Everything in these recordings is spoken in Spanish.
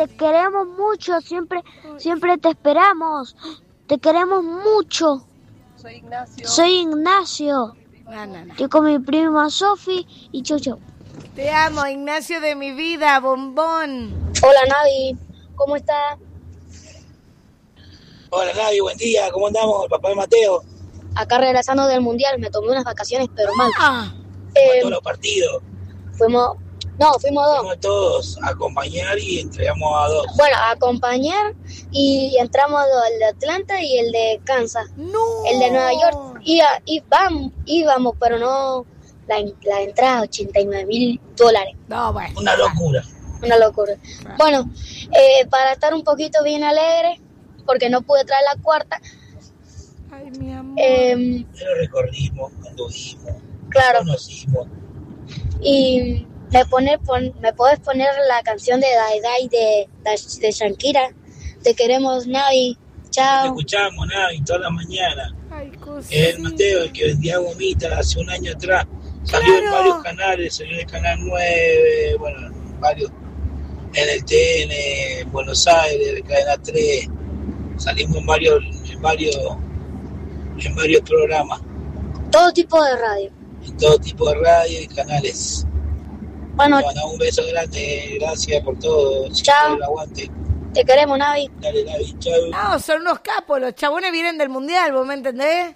te queremos mucho, siempre te esperamos. Te queremos mucho. Soy Ignacio. No. Estoy con mi prima Sofi y chau. Te amo, Ignacio de mi vida, bombón. Hola Navi, ¿cómo estás? Hola Navi, buen día, ¿cómo andamos? El papá de Mateo. Acá regresando del mundial, me tomé unas vacaciones, pero mal. Todos los partidos. Fuimos dos. Fuimos todos a acompañar y entregamos a 2. Bueno, a acompañar y entramos a 2, el de Atlanta y el de Kansas. No. El de Nueva York. Íbamos, pero no, la entrada, $89,000. No, bueno. Una locura. Bueno, para estar un poquito bien alegre, porque no pude traer la cuarta. Ay, mi amor. Pero recorrimos, anduvimos, Claro. conocimos. Y me podés poner la canción de Dai de Shakira. Te queremos, Navi. Te Chao. escuchamos, Navi, toda la mañana. Ay, cosita. El Mateo, el que vendía gomitas hace un año atrás, salió en varios canales, salió en el Canal 9, bueno, varios, en el TN, en Buenos Aires, en Cadena 3, salimos en varios programas, Todo tipo de radio. en todo tipo de radio y canales. Bueno, Un beso grande, gracias por todo. Chao. El aguante. te queremos, Navi. Dale, Navi, chao. No, son unos capos, los chabones vienen del mundial, ¿vos me entendés?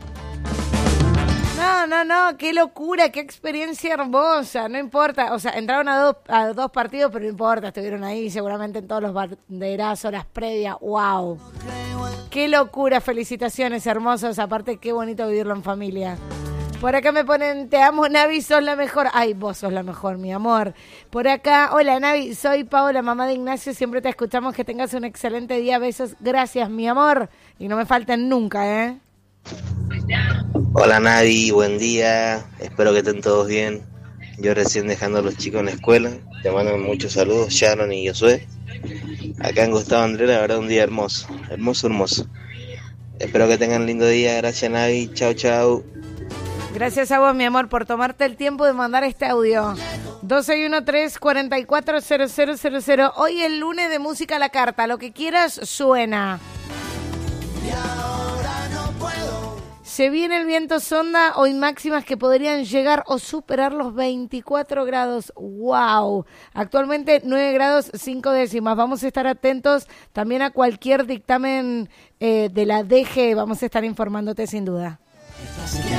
No, qué locura, qué experiencia hermosa, no importa, o sea, entraron a dos partidos, pero no importa, estuvieron ahí seguramente en todos los banderazos, las previas, wow. Qué locura, felicitaciones hermosos, aparte qué bonito vivirlo en familia. Por acá me ponen, te amo Navi, sos la mejor. Ay, vos sos la mejor, mi amor. Por acá, hola Navi, soy Paola, mamá de Ignacio, siempre te escuchamos, que tengas un excelente día, besos, gracias mi amor. Y no me falten nunca, ¿eh? Hola Navi, buen día, espero que estén todos bien. Yo recién dejando a los chicos en la escuela, te mando muchos saludos, Sharon y Josué. Acá en Gustavo Andrés, la verdad un día hermoso. Espero que tengan un lindo día, gracias Navi, chau. Gracias a vos, mi amor, por tomarte el tiempo de mandar este audio. 261-344-0000. Hoy el lunes de música a la carta. Lo que quieras suena. Se viene el viento sonda. Hoy máximas que podrían llegar o superar los 24 grados. ¡Wow! Actualmente 9 grados 5 décimas. Vamos a estar atentos también a cualquier dictamen de la DG. Vamos a estar informándote sin duda.